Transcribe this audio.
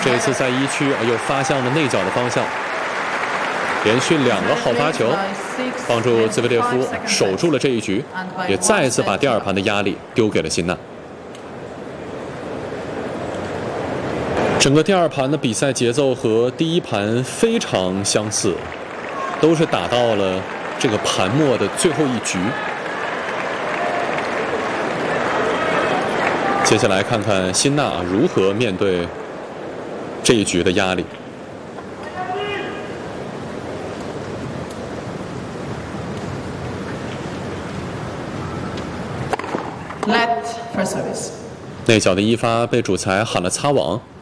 这一次在一区又发向了内角的方向，连续2个好发球，帮助兹维列夫守住了这一局，也再一次把第2盘的压力丢给了辛纳。整个第2盘的比赛节奏和第1盘非常相似，都是打到了这个盘末的最后一局。接下来看看辛纳如何面对这一局的压力。 Let for service。 内角的一发被主裁喊了擦网。